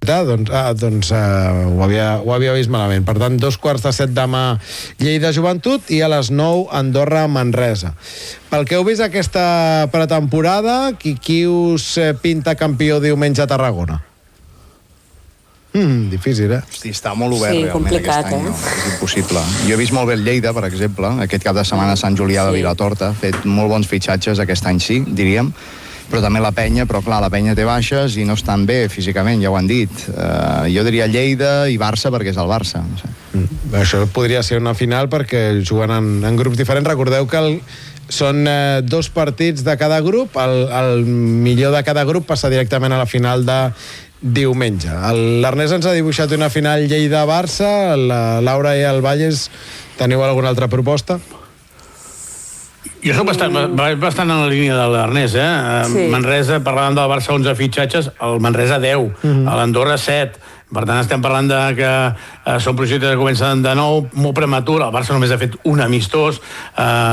veritat, doncs ho havia vist malament. Per tant, 7:15 demà Lleida Joventut i a les 9 Andorra Manresa. Pel que heu vist aquesta pretemporada, qui us pinta campió diumenge a Tarragona? Difícil, Hosti, està molt obert realment complicat, aquest any, no? És impossible. Jo he vist molt bé el Lleida, per exemple, aquest cap de setmana a Sant Julià de Vilatorta, ha fet molt bons fitxatges aquest any, sí, diríem, però també la Penya, però clar, la Penya té baixes i no estan bé físicament, ja ho han dit. Jo diria Lleida i Barça perquè és el Barça. No sé. Això podria ser una final perquè juguen en grups diferents. Recordeu que són 2 partits de cada grup, el millor de cada grup passa directament a la final de diumenge. L'Ernest ens ha dibuixat una final Lleida-Barça. La Laura i el Valles, teniu alguna altra proposta? Jo soc bastant en la línia de l'Ernest, Sí. Manresa, parlàvem del Barça 11 fitxatges, el Manresa 10, a l'Andorra 7. Per tant, estem parlant de que són projectes que comencen de nou, molt prematur. El Barça només ha fet un amistós.